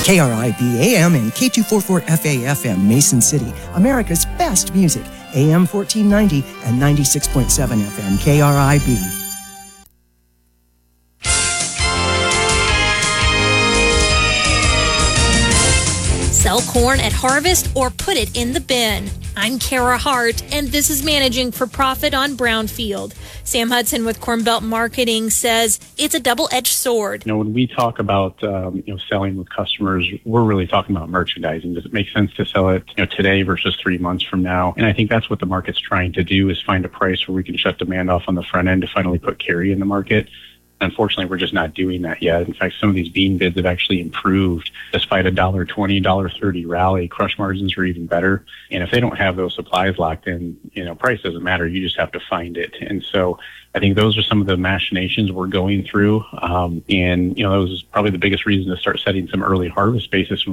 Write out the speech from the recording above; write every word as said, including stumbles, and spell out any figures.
K R I B A M and K two forty-four F A F M, Mason City, America's best music, A M fourteen ninety and ninety-six point seven F M, K R I B. Sell corn at harvest or put it in the bin. I'm Kara Hart, and this is Managing for Profit on Brownfield. Sam Hudson with Corn Belt Marketing says it's a double-edged sword. You know, when we talk about um, you know selling with customers, we're really talking about merchandising. Does it make sense to sell it you know today versus three months from now? And I think that's what the market's trying to do, is find a price where we can shut demand off on the front end to finally put carry in the market. Unfortunately, we're just not doing that yet. In fact, some of these bean bids have actually improved despite a one dollar twenty, one dollar thirty rally. Crush margins are even better. And if they don't have those supplies locked in, you know, price doesn't matter. You just have to find it. And so I think those are some of the machinations we're going through. Um, and, you know, that was probably the biggest reason to start setting some early harvest basis